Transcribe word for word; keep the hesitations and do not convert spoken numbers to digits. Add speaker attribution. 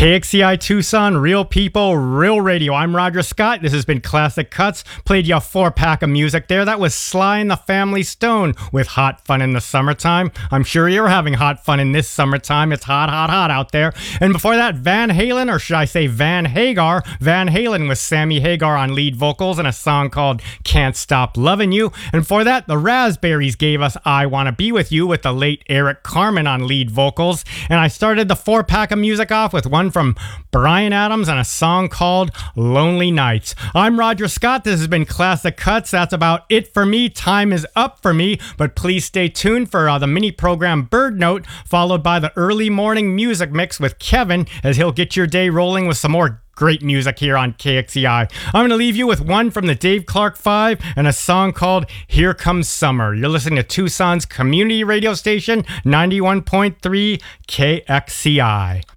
Speaker 1: K X C I Tucson, real people, real radio. I'm Roger Scott. This has been Classic Cuts. Played you a four-pack of music there. That was Sly and the Family Stone with Hot Fun in the Summertime. I'm sure you're having hot fun in this summertime. It's hot, hot, hot out there. And before that, Van Halen, or should I say Van Hagar, Van Halen with Sammy Hagar on lead vocals and a song called Can't Stop Loving You. And for that, the Raspberries gave us I Wanna Be With You with the late Eric Carmen on lead vocals. And I started the four-pack of music off with one from Bryan Adams and a song called Lonely Nights. I'm Roger Scott. This has been Classic Cuts. That's about it for me. Time is up for me, but please stay tuned for uh, the mini program Bird Note, followed by the early morning music mix with Kevin, as he'll get your day rolling with some more great music here on K X C I. I'm going to leave you with one from the Dave Clark Five and a song called Here Comes Summer. You're listening to Tucson's community radio station, ninety-one point three K X C I.